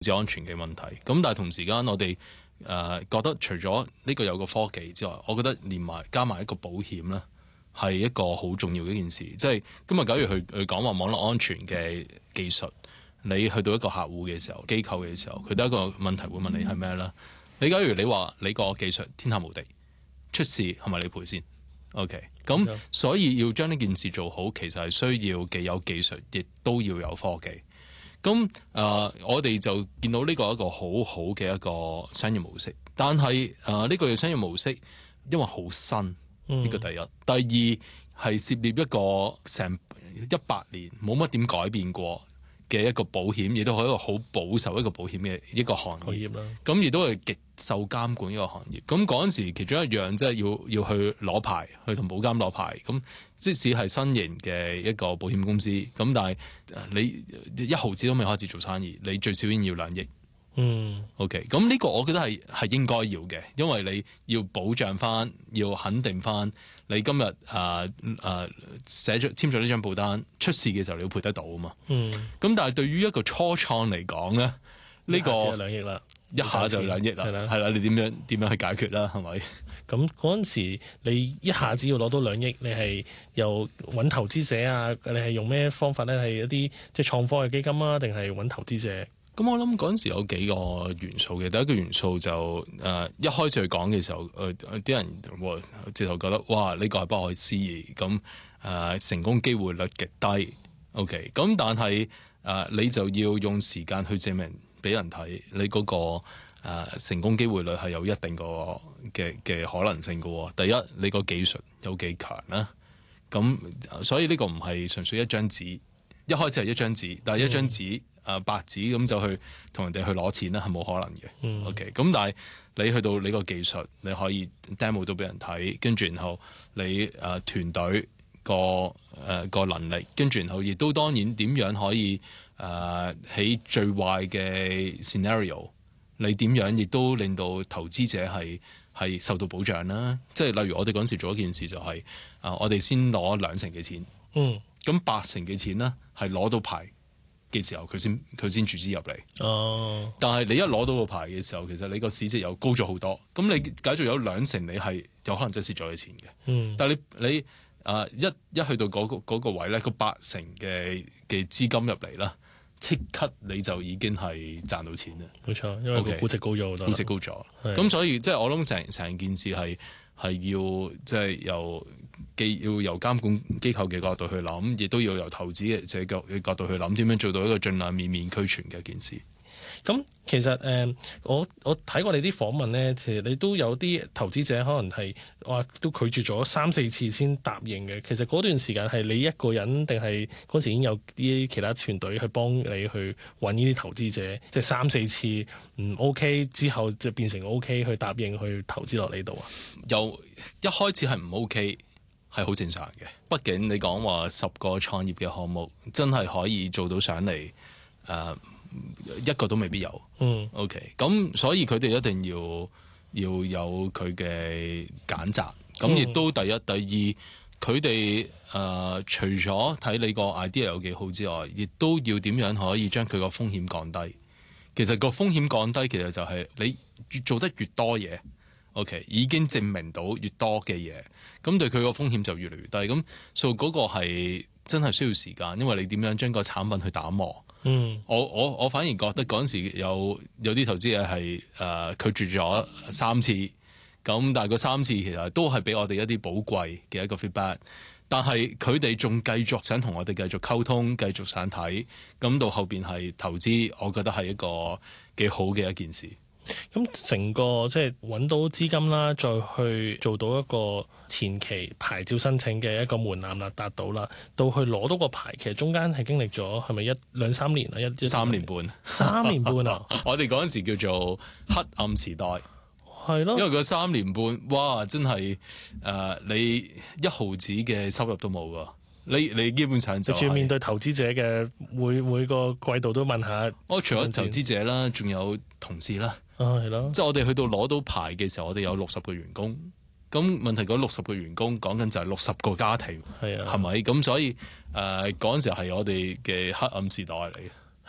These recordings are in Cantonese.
安全嘅問題。咁但係同時間我哋覺得除咗呢個有個科技之外，我覺得加埋一個保險咧，係一個好重要嘅一件事。即係今日假如去講話網絡安全嘅技術，你去到一個客戶嘅時候、機構嘅時候，佢第一個問題會問你係咩咧？你假如你話你個技術天下無敵，出事係咪你賠先？OK， 咁所以要將呢件事做好，其實係需要既有技術，亦都要有科技。咁我哋就見到呢個一個好好嘅一個商業模式，但係呢個商業模式因為好新，呢個第一。第二係涉獵一個成100年冇乜點改變過嘅一個保險，亦都係一個好保守一個保險嘅一個行業啦。咁亦都係極受監管一個行業。咁嗰陣時其中一樣即係要去攞牌，去同保監攞牌。咁即使係新型嘅一個保險公司，咁但係你1毫子都未開始做生意，你最少已經要2億。OK， 咁呢個我覺得係應該要嘅，因為你要保障翻，要肯定翻你今日簽咗呢張保單，出事嘅時候你要賠得到啊嘛。咁但係對於一個初創嚟講咧，呢個 2億啦， 一下就2億啦，係啦，你點樣去解決啦？係咪？ 咁嗰陣時你一下子要攞到2億，你係又揾投資者啊？你係用咩方法咧？係一啲即係創科嘅基金啊，定係揾投資者？ 咁我諗嗰陣時有幾個元素嘅。第一個元素就一開始去講嘅時候，啲人直頭覺得哇，呢個係不可思議，咁成功機會率極低。OK， 咁但係你就要用時間去證明俾人睇，你嗰個成功機會率係有一定嘅可能性嘅。第一，你個技術有幾強啦。咁所以呢個唔係純粹一張紙，一開始係一張紙，但係一張紙。白紙咁就去同人哋去攞錢啦，係冇可能嘅。OK， 咁但係你去到你個技術，你可以 demo 到俾人睇，跟住然後你團隊個能力，跟住然後亦都當然點樣可以喺最壞嘅 scenario， 你點樣亦都令到投資者係受到保障啦。即係例如我哋嗰陣時做一件事就係我哋先攞2成嘅錢，咁8成嘅錢呢係攞到牌嘅時候，佢先注資入嚟。但係你一攞到個牌嘅時候，其實你個市值又高咗好多。咁你假如有2成，你係有可能真係蝕咗你錢嘅。但係你一去到嗰個位咧，個8成嘅資金入嚟啦，即刻你就已經係賺到錢啦。 冇錯，因為個估值高咗好多。 估值高咗，咁所以即係我諗成件事係要即係既要由監管機構嘅角度去諗，亦都要由投資者嘅角度去諗，點樣做到一個盡量面面俱全嘅一件事。 咁其實我睇過你啲訪問咧，其實你都有啲投資者可能係話都拒絕咗3-4次先答應嘅。其實嗰段時間係你一個人定係嗰時已經有啲其他團隊去幫你去揾呢啲投資者？即係3-4次唔 OK 之後就變成 OK 去答應去投資落呢度啊？ 由一開始係唔 OK。係好正常嘅，畢竟你講話10個創業嘅項目，真係可以做到上嚟，一個都未必有。OK， 咁所以佢哋一定要有佢嘅揀擇。咁亦都第一、第二，佢哋除咗睇你個 idea 有幾好之外，亦都要點樣可以將佢個風險降低。其實個風險降低，其實就係你越做得越多嘢。OK， 已經證明到越多嘅嘢，咁對佢個風險就越嚟越低。咁所以嗰個係真係需要時間，因為你點樣將個產品去打磨。我反而覺得嗰陣時有啲投資者係拒絕咗3次，咁但係個3次其實都係俾我哋一啲寶貴嘅一個 feedback。但係佢哋仲繼續想同我哋繼續溝通，繼續想睇，咁到後邊係投資，我覺得係一個幾好嘅一件事。 咁成個即係揾到資金啦，再去做到一個前期牌照申請嘅一個門檻啦，達到啦，到去攞到個牌，其實中間係經歷咗係咪2-3年啊？3年半，3年半啊！ 我哋嗰陣時叫做黑暗時代， 係咯， 因為個3年半，哇，真係你1毫子嘅收入都冇噶。你基本上就要面對投資者嘅每個季度都問下。 除咗投資者啦，仲有同事啦。 係咯， 即係我哋去到攞到牌嘅時候，我哋有60個員工。咁問題嗰60個員工講緊就係60個家庭，係咪？咁所以嗰陣時係我哋嘅黑暗時代嚟嘅。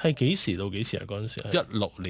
係幾時到幾時啊？嗰陣時係 16年